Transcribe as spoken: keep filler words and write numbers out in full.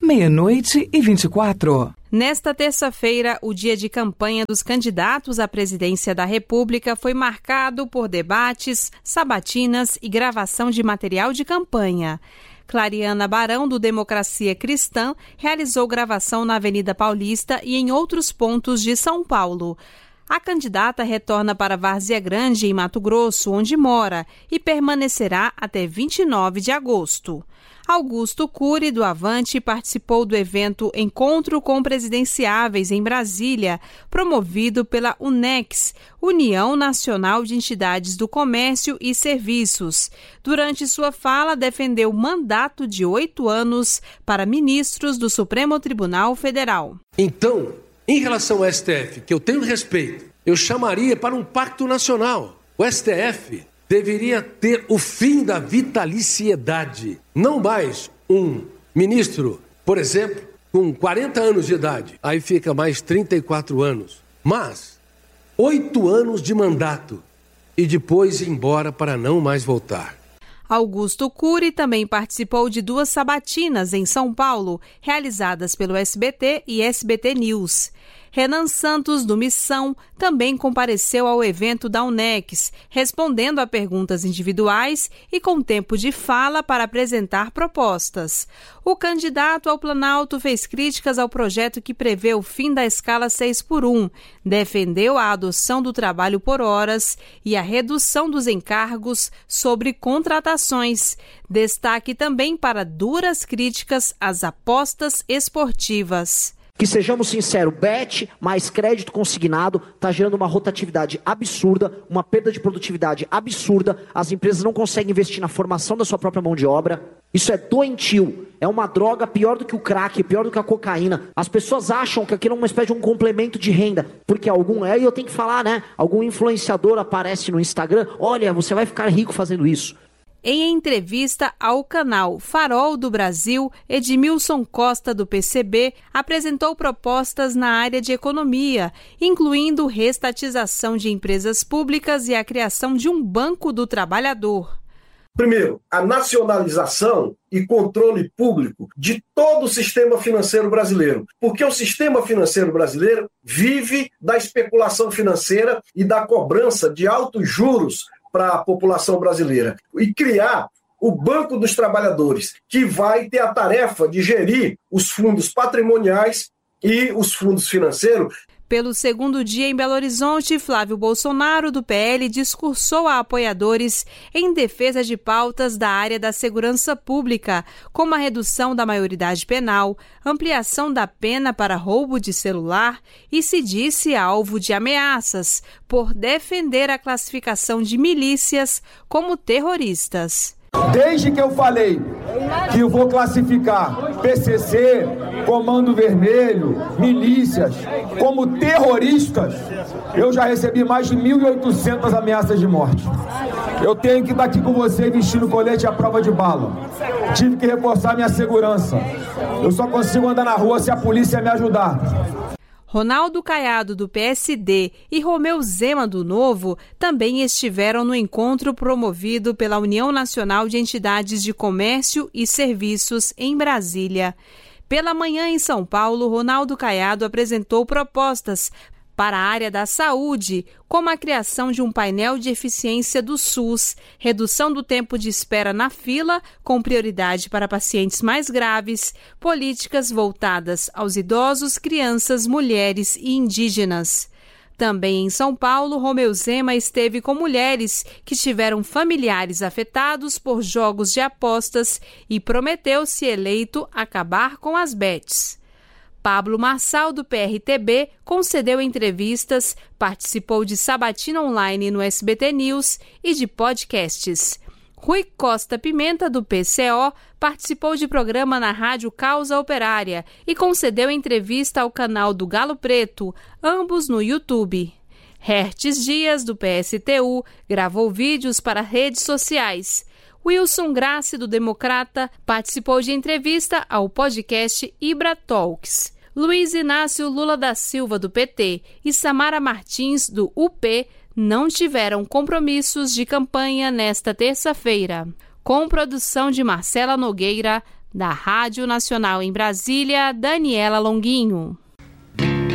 Meia-noite e vinte e quatro. Nesta terça-feira, o dia de campanha dos candidatos à presidência da República foi marcado por debates, sabatinas e gravação de material de campanha. Clariana Barão, do Democracia Cristã, realizou gravação na Avenida Paulista e em outros pontos de São Paulo. A candidata retorna para Várzea Grande, em Mato Grosso, onde mora, e permanecerá até vinte e nove de agosto. Augusto Cury, do Avante, participou do evento Encontro com Presidenciáveis, em Brasília, promovido pela UNEX, União Nacional de Entidades do Comércio e Serviços. Durante sua fala, defendeu mandato de oito anos para ministros do Supremo Tribunal Federal. Então, em relação ao S T F, que eu tenho respeito, eu chamaria para um pacto nacional. O S T F deveria ter o fim da vitaliciedade. Não mais um ministro, por exemplo, com quarenta anos de idade. Aí fica mais trinta e quatro anos. Mas oito anos de mandato e depois ir embora para não mais voltar. Augusto Cury também participou de duas sabatinas em São Paulo, realizadas pelo S B T e S B T News. Renan Santos, do Missão, também compareceu ao evento da UNEX, respondendo a perguntas individuais e com tempo de fala para apresentar propostas. O candidato ao Planalto fez críticas ao projeto que prevê o fim da escala seis por um, defendeu a adoção do trabalho por horas e a redução dos encargos sobre contratações. Destaque também para duras críticas às apostas esportivas. Que sejamos sinceros, bet mais crédito consignado está gerando uma rotatividade absurda, uma perda de produtividade absurda, as empresas não conseguem investir na formação da sua própria mão de obra. Isso é doentio, é uma droga pior do que o crack, pior do que a cocaína. As pessoas acham que aquilo é uma espécie de um complemento de renda, porque algum, é, e eu tenho que falar, né, algum influenciador aparece no Instagram, olha, você vai ficar rico fazendo isso. Em entrevista ao canal Farol do Brasil, Edmilson Costa, do P C B, apresentou propostas na área de economia, incluindo restatização de empresas públicas e a criação de um banco do trabalhador. Primeiro, a nacionalização e controle público de todo o sistema financeiro brasileiro, porque o sistema financeiro brasileiro vive da especulação financeira e da cobrança de altos juros para a população brasileira, e criar o Banco dos Trabalhadores, que vai ter a tarefa de gerir os fundos patrimoniais e os fundos financeiros. Pelo segundo dia em Belo Horizonte, Flávio Bolsonaro, do P L, discursou a apoiadores em defesa de pautas da área da segurança pública, como a redução da maioridade penal, ampliação da pena para roubo de celular e se disse alvo de ameaças por defender a classificação de milícias como terroristas. Desde que eu falei que eu vou classificar P C C, Comando Vermelho, milícias como terroristas, eu já recebi mais de mil e oitocentas ameaças de morte. Eu tenho que estar aqui com você vestindo colete à prova de bala. Tive que reforçar minha segurança. Eu só consigo andar na rua se a polícia me ajudar. Ronaldo Caiado, do P S D, e Romeu Zema, do Novo, também estiveram no encontro promovido pela União Nacional de Entidades de Comércio e Serviços em Brasília. Pela manhã, em São Paulo, Ronaldo Caiado apresentou propostas para a área da saúde, como a criação de um painel de eficiência do SUS, redução do tempo de espera na fila, com prioridade para pacientes mais graves, políticas voltadas aos idosos, crianças, mulheres e indígenas. Também em São Paulo, Romeu Zema esteve com mulheres que tiveram familiares afetados por jogos de apostas e prometeu, se eleito, acabar com as bets. Pablo Marçal, do P R T B, concedeu entrevistas, participou de sabatina online no S B T News e de podcasts. Rui Costa Pimenta, do P C O, participou de programa na Rádio Causa Operária e concedeu entrevista ao canal do Galo Preto, ambos no YouTube. Hertes Dias, do P S T U, gravou vídeos para redes sociais. Wilson Grassi, do Democrata, participou de entrevista ao podcast Ibra Talks. Luiz Inácio Lula da Silva, do P T, e Samara Martins, do U P, não tiveram compromissos de campanha nesta terça-feira. Com produção de Marcela Nogueira, Da Rádio Nacional em Brasília, Daniela Longuinho.